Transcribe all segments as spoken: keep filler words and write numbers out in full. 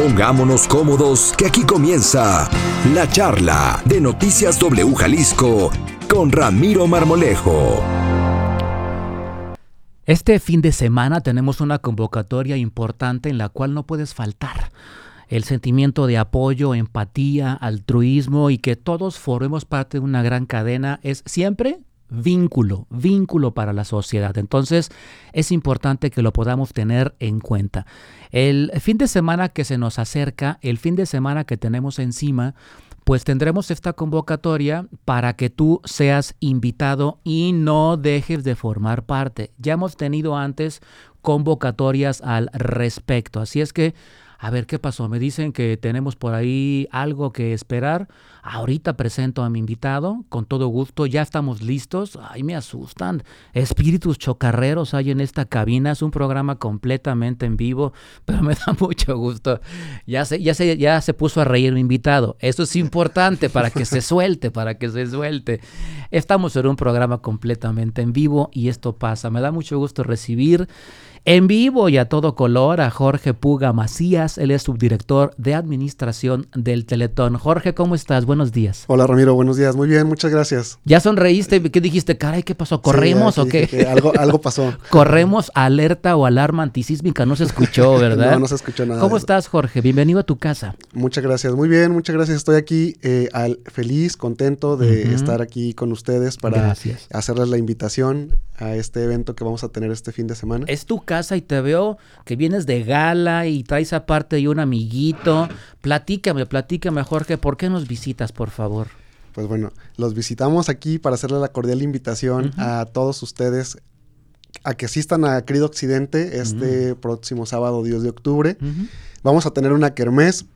Pongámonos cómodos, que aquí comienza la charla de Noticias W Jalisco con Ramiro Marmolejo. Este fin de semana tenemos una convocatoria importante en la cual no puedes faltar. El sentimiento de apoyo, empatía, altruismo y que todos formemos parte de una gran cadena es siempre vínculo, vínculo para la sociedad. Entonces es importante que lo podamos tener en cuenta. El fin de semana que se nos acerca, el fin de semana que tenemos encima, pues tendremos esta convocatoria para que tú seas invitado y no dejes de formar parte. Ya hemos tenido antes convocatorias al respecto, así es que a ver qué pasó. Me dicen que tenemos por ahí algo que esperar. Ahorita presento a mi invitado, con todo gusto. Ya estamos listos. Ay, me asustan. Espíritus chocarreros hay en esta cabina. Es un programa completamente en vivo, pero me da mucho gusto. Ya se, ya se, ya se puso a reír mi invitado. Eso es importante para que se suelte, para que se suelte. Estamos en un programa completamente en vivo y esto pasa. Me da mucho gusto recibir en vivo y a todo color a Jorge Puga Macías. Él es subdirector de administración del Teletón. Jorge, ¿cómo estás? Buenos días. Hola Ramiro, buenos días. Muy bien, muchas gracias. ¿Ya sonreíste? ¿Qué dijiste? Caray, ¿qué pasó? ¿Corremos sí, o qué? Que algo, algo pasó. Corremos, alerta o alarma antisísmica. No se escuchó, ¿verdad? No, no se escuchó nada. ¿Cómo estás, Jorge? Bienvenido a tu casa. Muchas gracias. Muy bien, muchas gracias. Estoy aquí eh, al, feliz, contento de uh-huh. estar aquí con ustedes para gracias. hacerles la invitación a este evento que vamos a tener este fin de semana. Es tu casa y te veo que vienes de gala y traes aparte de un amiguito. Platícame, platícame, Jorge, ¿por qué nos visitas, por favor? Pues bueno, los visitamos aquí para hacerle la cordial invitación uh-huh. a todos ustedes a que asistan a Creed Occidente este uh-huh. próximo sábado diez de octubre. Uh-huh. Vamos a tener una kermés.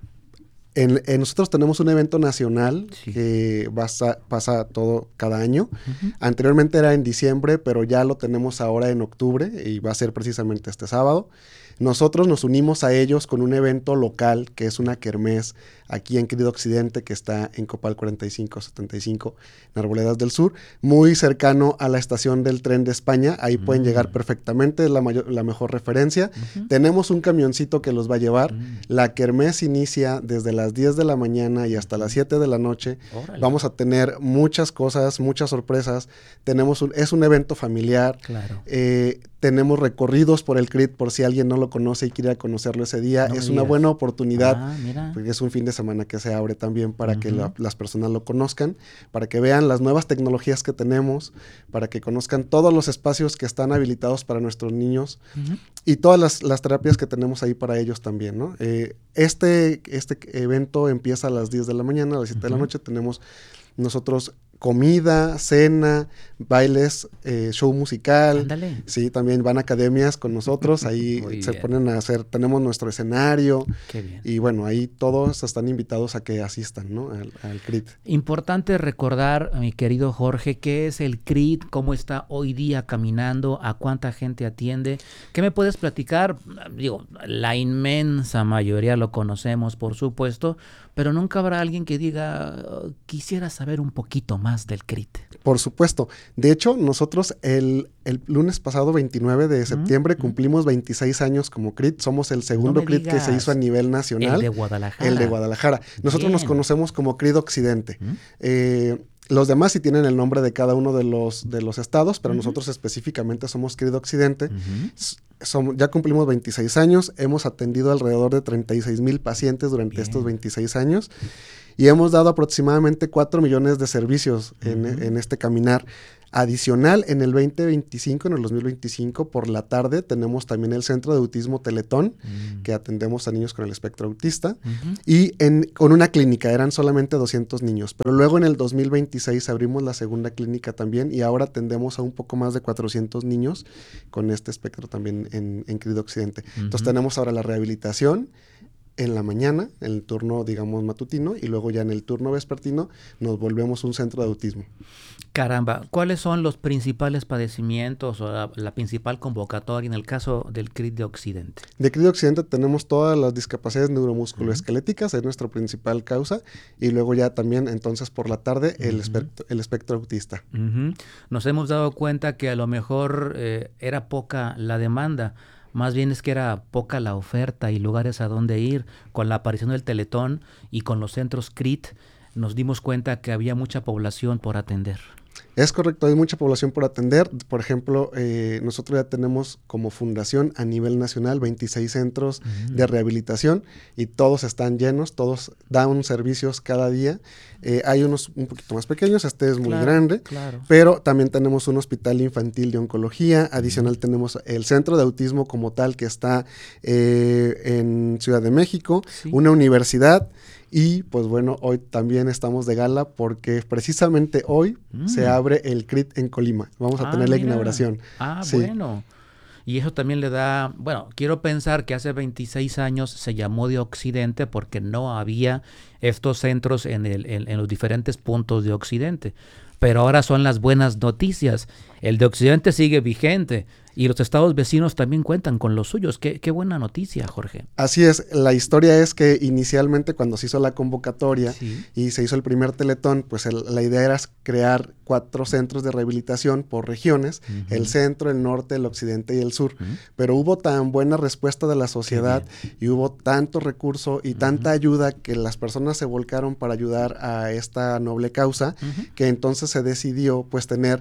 En, en nosotros tenemos un evento nacional sí. que pasa, pasa todo cada año. Uh-huh. Anteriormente era en diciembre, pero ya lo tenemos ahora en octubre y va a ser precisamente este sábado. Nosotros nos unimos a ellos con un evento local que es una kermés aquí en Creed Occidente, que está en Copal cuarenta y cinco setenta y cinco, en Arboledas del Sur, muy cercano a la estación del tren de España. Ahí uh-huh. pueden llegar perfectamente, es la, mayor, la mejor referencia. Uh-huh. Tenemos un camioncito que los va a llevar. Uh-huh. La kermés inicia desde las diez de la mañana y hasta las siete de la noche. Órale. Vamos a tener muchas cosas, muchas sorpresas. Tenemos un, es un evento familiar. Claro. Eh, tenemos recorridos por el Creed, por si alguien no lo conoce y quiere conocerlo ese día. No es una buena oportunidad, ah, porque es un fin de semana que se abre también para uh-huh. que la, las personas lo conozcan, para que vean las nuevas tecnologías que tenemos, para que conozcan todos los espacios que están habilitados para nuestros niños uh-huh. y todas las, las terapias que tenemos ahí para ellos también, ¿no? Eh, este, este evento empieza a las diez de la mañana, a las siete uh-huh. de la noche. Tenemos nosotros comida, cena, bailes, eh, show musical. Ándale. Sí, también van a academias con nosotros, ahí se bien. ponen a hacer, tenemos nuestro escenario. Qué bien. Y bueno, ahí todos están invitados a que asistan, ¿no? Al, al Creed. Importante recordar, mi querido Jorge, ¿qué es el Creed? ¿Cómo está hoy día caminando? ¿A cuánta gente atiende? ¿Qué me puedes platicar? Digo, la inmensa mayoría lo conocemos, por supuesto, pero nunca habrá alguien que diga, oh, quisiera saber un poquito más del Creed. Por supuesto. De hecho, nosotros el, el lunes pasado, veintinueve de septiembre, uh-huh. cumplimos veintiséis años como Creed. Somos el segundo no Creed que se hizo a nivel nacional. El de Guadalajara. El de Guadalajara. Nosotros Bien. nos conocemos como Creed Occidente. Uh-huh. Eh, los demás sí tienen el nombre de cada uno de los, de los estados, pero uh-huh. nosotros específicamente somos Creed Occidente. Uh-huh. Somos, ya cumplimos veintiséis años, hemos atendido alrededor de treinta y seis mil pacientes durante Bien. estos veintiséis años y hemos dado aproximadamente cuatro millones de servicios uh-huh. en, en este caminar. Adicional, en el veinte veinticinco, en el dos mil veinticinco, por la tarde, tenemos también el Centro de Autismo Teletón, uh-huh. que atendemos a niños con el espectro autista, uh-huh. y en, con una clínica, eran solamente doscientos niños, pero luego en el dos mil veintiséis abrimos la segunda clínica también, y ahora atendemos a un poco más de cuatrocientos niños con este espectro también en, en Creed Occidente. Uh-huh. Entonces tenemos ahora la rehabilitación en la mañana, en el turno, digamos, matutino, y luego ya en el turno vespertino nos volvemos un centro de autismo. Caramba, ¿cuáles son los principales padecimientos o la, la principal convocatoria en el caso del Creed de Occidente? De Creed de Occidente tenemos todas las discapacidades neuromusculoesqueléticas, uh-huh. es nuestra principal causa, y luego ya también, entonces, por la tarde, uh-huh. el, espectro, el espectro autista. Uh-huh. Nos hemos dado cuenta que a lo mejor eh, era poca la demanda, más bien es que era poca la oferta y lugares a donde ir. Con la aparición del Teletón y con los centros C R I T, nos dimos cuenta que había mucha población por atender. Es correcto, hay mucha población por atender. Por ejemplo, eh, nosotros ya tenemos como fundación a nivel nacional veintiséis centros uh-huh. de rehabilitación y todos están llenos, todos dan servicios cada día. Eh, hay unos un poquito más pequeños, este es muy claro, grande, claro. pero también tenemos un hospital infantil de oncología. Adicional uh-huh. tenemos el centro de autismo como tal que está eh, en Ciudad de México, sí. una universidad. Y pues bueno, hoy también estamos de gala porque precisamente hoy mm. se abre el C R I T en Colima. Vamos a ah, tener la mira. inauguración. Ah, sí. bueno. Y eso también le da, bueno, quiero pensar que hace veintiséis años se llamó de Occidente porque no había estos centros en, el, en, en los diferentes puntos de Occidente. Pero ahora son las buenas noticias. El de Occidente sigue vigente y los estados vecinos también cuentan con los suyos. Qué, qué buena noticia, Jorge. Así es. La historia es que inicialmente cuando se hizo la convocatoria sí. y se hizo el primer Teletón, pues el, la idea era crear cuatro centros de rehabilitación por regiones, uh-huh. el centro, el norte, el occidente y el sur. Uh-huh. Pero hubo tan buena respuesta de la sociedad y hubo tanto recurso y uh-huh. tanta ayuda que las personas se volcaron para ayudar a esta noble causa, uh-huh. que entonces se decidió pues tener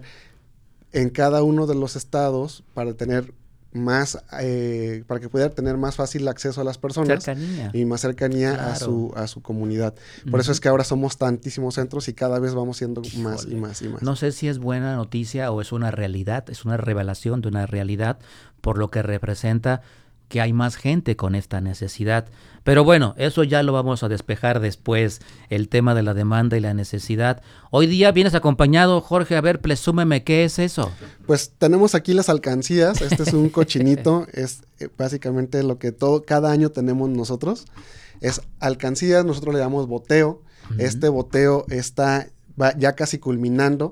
en cada uno de los estados para tener más, eh, para que pudiera tener más fácil acceso a las personas cercanía. y más cercanía claro. a su a su comunidad. Por uh-huh. eso es que ahora somos tantísimos centros y cada vez vamos siendo Híjole. más y más y más. No sé si es buena noticia o es una realidad, es una revelación de una realidad por lo que representa que hay más gente con esta necesidad. Pero bueno, eso ya lo vamos a despejar después, el tema de la demanda y la necesidad. Hoy día vienes acompañado, Jorge, a ver, presúmeme, ¿qué es eso? Pues tenemos aquí las alcancías, este es un cochinito, es eh, básicamente lo que todo cada año tenemos nosotros, es alcancías, nosotros le llamamos boteo, uh-huh. este boteo está va ya casi culminando.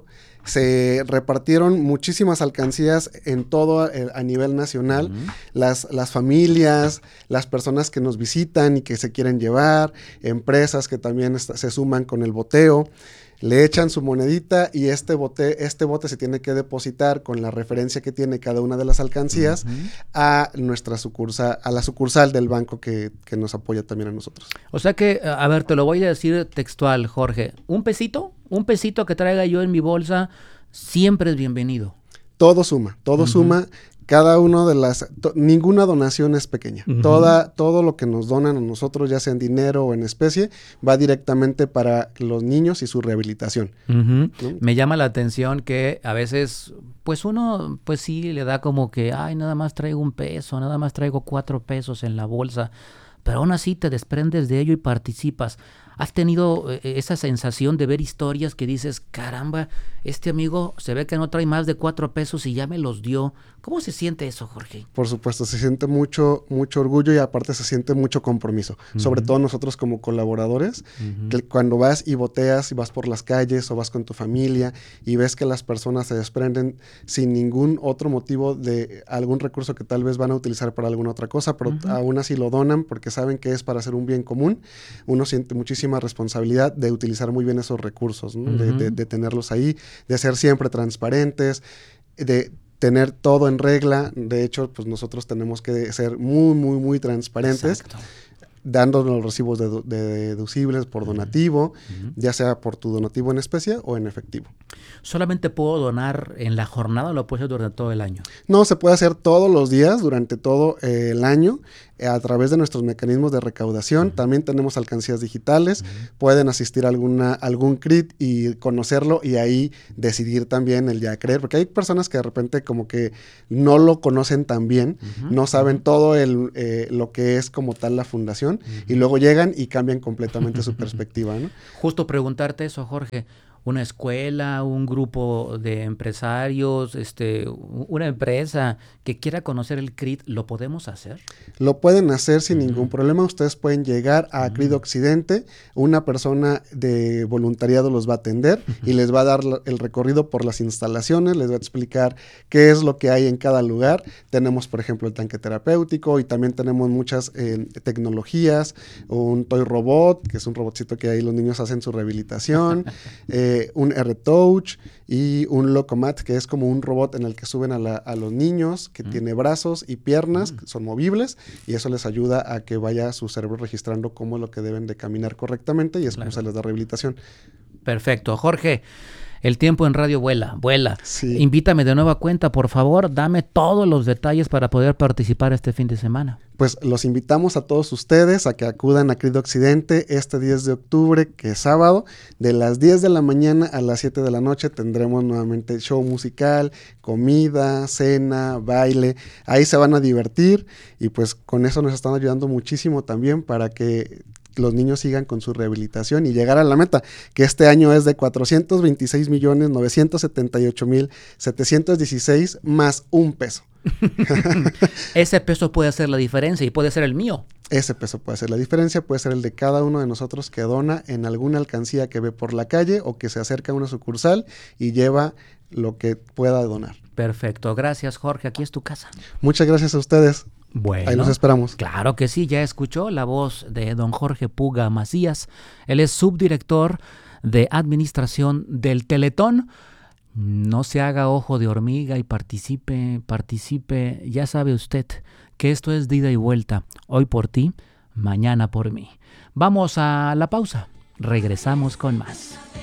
Se repartieron muchísimas alcancías en todo eh, a nivel nacional. Uh-huh. Las, las familias, las personas que nos visitan y que se quieren llevar, empresas que también est- se suman con el boteo, le echan su monedita y este bote, este bote se tiene que depositar con la referencia que tiene cada una de las alcancías uh-huh. a nuestra sucursal, a la sucursal del banco que, que nos apoya también a nosotros. O sea que, a ver, te lo voy a decir textual, Jorge. ¿Un pesito? Un pesito que traiga yo en mi bolsa siempre es bienvenido. Todo suma, todo uh-huh. suma. Cada uno de las, to, ninguna donación es pequeña. Uh-huh. Toda, todo lo que nos donan a nosotros, ya sea en dinero o en especie, va directamente para los niños y su rehabilitación. Uh-huh. ¿No? Me llama la atención que a veces, pues uno, pues sí, le da como que, ay, nada más traigo un peso, nada más traigo cuatro pesos en la bolsa, pero aún así te desprendes de ello y participas. ¿Has tenido eh, esa sensación de ver historias que dices, caramba, este amigo se ve que no trae más de cuatro pesos y ya me los dio? ¿Cómo se siente eso, Jorge? Por supuesto, se siente mucho, mucho orgullo y aparte se siente mucho compromiso. Uh-huh. Sobre todo nosotros como colaboradores, uh-huh. que cuando vas y boteas y vas por las calles o vas con tu familia y ves que las personas se desprenden sin ningún otro motivo de algún recurso que tal vez van a utilizar para alguna otra cosa, pero uh-huh. aún así lo donan porque saben que es para hacer un bien común, uno siente muchísima responsabilidad de utilizar muy bien esos recursos, ¿no? uh-huh. de, de, de tenerlos ahí, de ser siempre transparentes, de tener todo en regla. De hecho, pues nosotros tenemos que ser muy, muy, muy transparentes. Exacto. Dándonos los recibos de, de deducibles por donativo, uh-huh. ya sea por tu donativo en especie o en efectivo. ¿Solamente puedo donar en la jornada o lo puedo hacer durante todo el año? No, se puede hacer todos los días, durante todo eh, el año, eh, a través de nuestros mecanismos de recaudación. Uh-huh. También tenemos alcancías digitales, uh-huh. pueden asistir a alguna, algún C R I T y conocerlo y ahí decidir también el ya creer, porque hay personas que de repente como que no lo conocen tan bien, uh-huh. no saben uh-huh. todo el, eh, lo que es como tal la fundación, uh-huh. y luego llegan y cambian completamente su perspectiva, ¿no? Justo preguntarte eso, Jorge. Una escuela, un grupo de empresarios, este, una empresa que quiera conocer el C R I T, ¿lo podemos hacer? Lo pueden hacer sin uh-huh. ningún problema. Ustedes pueden llegar a uh-huh. C R I T Occidente, una persona de voluntariado los va a atender uh-huh. y les va a dar el recorrido por las instalaciones, les va a explicar qué es lo que hay en cada lugar. Tenemos, por ejemplo, el tanque terapéutico y también tenemos muchas eh, tecnologías, un toy robot, que es un robotcito que ahí los niños hacen su rehabilitación, eh, eh, un R-Touch y un Locomat, que es como un robot en el que suben a, la, a los niños, que mm. tiene brazos y piernas, mm. que son movibles, y eso les ayuda a que vaya su cerebro registrando cómo es lo que deben de caminar correctamente, y es claro. como se les da rehabilitación. Perfecto. Jorge, el tiempo en radio vuela, vuela. Sí. Invítame de nueva cuenta, por favor, dame todos los detalles para poder participar este fin de semana. Pues los invitamos a todos ustedes a que acudan a CRID Occidente este diez de octubre, que es sábado, de las diez de la mañana a las siete de la noche. Tendremos nuevamente show musical, comida, cena, baile. Ahí se van a divertir y pues con eso nos están ayudando muchísimo también para que los niños sigan con su rehabilitación y llegar a la meta, que este año es de cuatrocientos veintiséis millones novecientos setenta y ocho mil setecientos dieciséis más un peso. Ese peso puede hacer la diferencia y puede ser el mío. Ese peso puede hacer la diferencia, puede ser el de cada uno de nosotros que dona en alguna alcancía que ve por la calle o que se acerca a una sucursal y lleva lo que pueda donar. Perfecto, gracias Jorge, aquí es tu casa. Muchas gracias a ustedes. Bueno, ahí los esperamos. Claro que sí, ya escuchó la voz de don Jorge Puga Macías. Él es subdirector de administración del Teletón. No se haga ojo de hormiga y participe, participe. Ya sabe usted que esto es de ida y vuelta. Hoy por ti, mañana por mí. Vamos a la pausa. Regresamos con más.